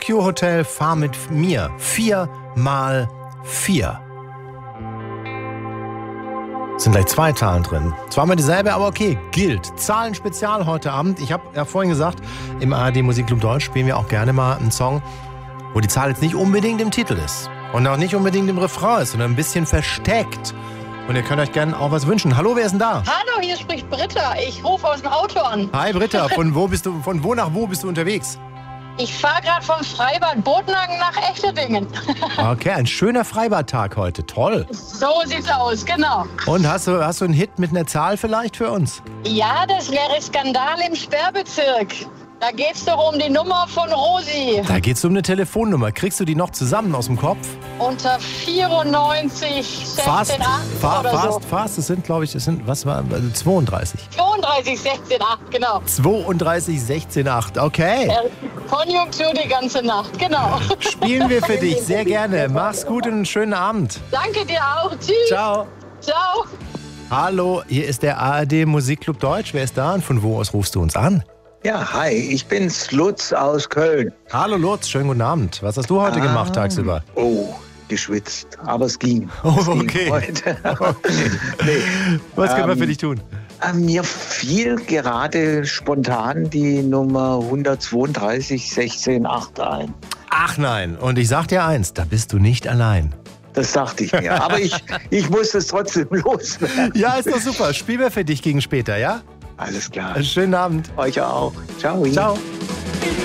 Q-Hotel, fahr mit mir. 4 mal 4. Sind gleich 2 Zahlen drin. Zweimal dieselbe, aber okay, gilt. Zahlenspezial heute Abend. Ich habe ja vorhin gesagt, im ARD Musikclub Deutsch spielen wir auch gerne mal einen Song, wo die Zahl jetzt nicht unbedingt im Titel ist. Und auch nicht unbedingt im Refrain ist, sondern ein bisschen versteckt. Und ihr könnt euch gerne auch was wünschen. Hallo, wer ist denn da? Hallo, hier spricht Britta. Ich rufe aus dem Auto an. Hi Britta, von wo nach wo bist du unterwegs? Ich fahre gerade vom Freibad Botnagen nach Echterdingen. Okay, ein schöner Freibadtag heute. Toll. So sieht's aus, genau. Und hast du einen Hit mit einer Zahl vielleicht für uns? Ja, das wäre Skandal im Sperrbezirk. Da geht's doch um die Nummer von Rosi. Da geht's um eine Telefonnummer. Kriegst du die noch zusammen aus dem Kopf? Unter 94 16 8 Fast. Es sind, glaube ich, 32. 32 16 8, genau. 32 16 8, okay. Konjunktur die ganze Nacht, genau. Spielen wir für dich, sehr gerne. Mach's gut und einen schönen Abend. Danke dir auch. Tschüss. Ciao. Ciao. Hallo, hier ist der ARD Musikclub Deutsch. Wer ist da und von wo aus rufst du uns an? Ja, hi, ich bin's, Lutz aus Köln. Hallo Lutz, schönen guten Abend. Was hast du heute gemacht tagsüber? Oh, geschwitzt, aber es ging. Oh, Es ging okay. heute. Nee. Was können wir für dich tun? Mir fiel gerade spontan die Nummer 132 16 8 ein. Ach nein, und ich sag dir eins, da bist du nicht allein. Das dachte ich mir, aber ich muss es trotzdem loswerden. Ja, ist doch super. Spielen wir für dich gegen später, ja? Alles klar. Schönen Abend. Euch auch. Ciao. Ciao.